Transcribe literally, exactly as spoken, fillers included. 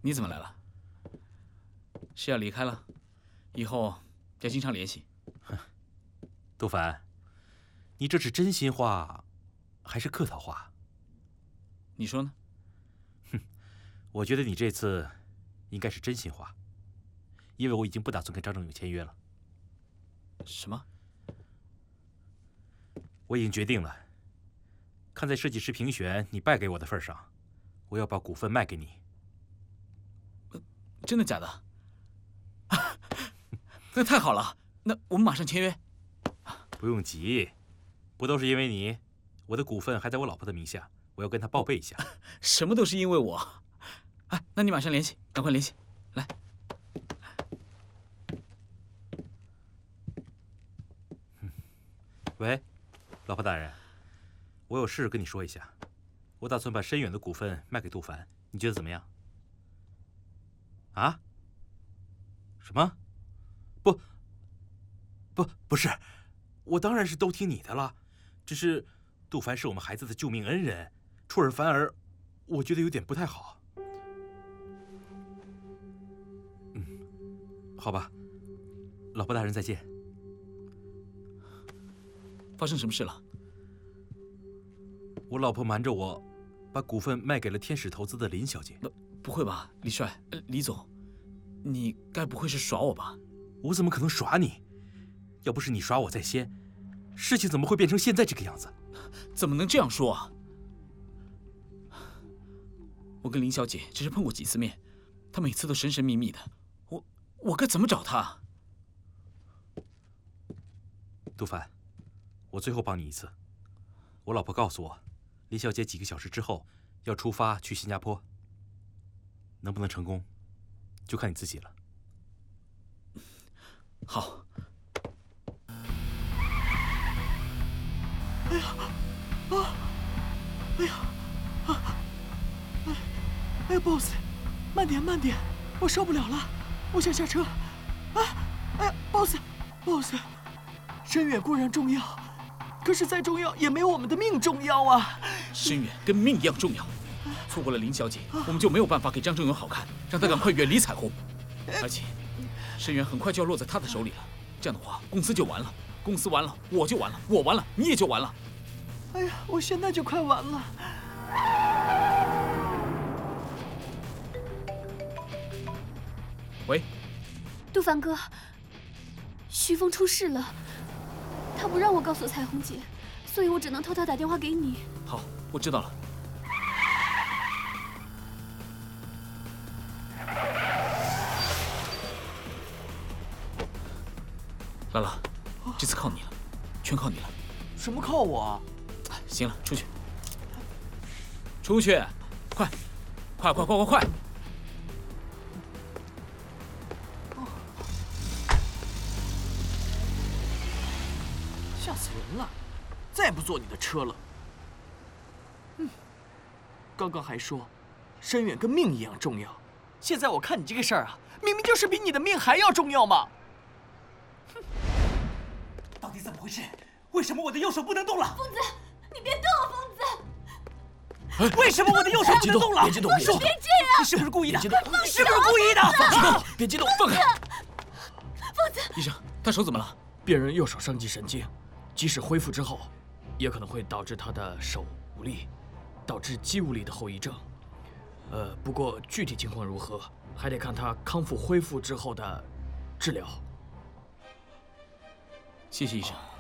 你怎么来了？是要离开了？以后要经常联系。 杜凡，你这是真心话，还是客套话？ 你说呢？ 哼，我觉得你这次应该是真心话，因为我已经不打算跟张正勇签约了。 什么？ 我已经决定了，看在设计师评选你败给我的份上，我要把股份卖给你。 真的假的？那太好了，那我们马上签约。 不用急，不都是因为你，我的股份还在我老婆的名下，我要跟她报备一下。 什么都是因为我。哎，那你马上联系，赶快联系，来。 喂，老婆大人，我有事跟你说一下，我打算把深远的股份卖给杜凡，你觉得怎么样？啊？什么？不，不，不是，我当然是都听你的了。只是杜凡是我们孩子的救命恩人，出尔反尔，我觉得有点不太好。嗯，好吧，老婆大人再见。 发生什么事了？ 我老婆瞒着我，把股份卖给了天使投资的林小姐。 不，不会吧，李帅，呃，李总，你该不会是耍我吧？ 我怎么可能耍你？要不是你耍我在先，事情怎么会变成现在这个样子？ 怎么能这样说啊？我跟林小姐只是碰过几次面，她每次都神神秘秘的，我我该怎么找她？ 杜凡，我最后帮你一次。我老婆告诉我，林小姐几个小时之后要出发去新加坡，能不能成功，就看你自己了。 好。 哎呀，啊，哎呀，啊，哎，哎呀 ，boss， 慢点，慢点，我受不了了，我想下车。啊，哎呀 ，boss，boss， 深远固然重要，可是再重要也没有我们的命重要啊。 深远跟命一样重要，错过了林小姐，我们就没有办法给张正勇好看，让他赶快远离彩虹。而且，深远很快就要落在他的手里了，这样的话，公司就完了。公司完了，我就完了，我完了，你也就完了。 哎呀，我现在就快完了。 喂， 杜凡哥，徐峰出事了，他不让我告诉彩虹姐，所以我只能偷偷打电话给你。 好，我知道了。拉拉，这次靠你了，全靠你了。 什么靠我啊？ 行了，出去，出去，快，快快快快快！ 吓死人了！再也不坐你的车了。嗯，刚刚还说深远跟命一样重要，现在我看你这个事儿啊，明明就是比你的命还要重要嘛！哼，到底怎么回事？为什么我的右手不能动了？ 疯子，你别动啊，疯子！ 为什么我的右手不能动了？ 别激动，别激动， 别这样！ 你是不是故意的？ 别激动， 你是不是故意的？ 放开！别激动，放开！ 疯子， 医生，他手怎么了？ 病人右手伤及神经，即使恢复之后，也可能会导致他的手无力，导致肌无力的后遗症。呃，不过具体情况如何，还得看他康复恢复之后的治疗。 谢谢医生。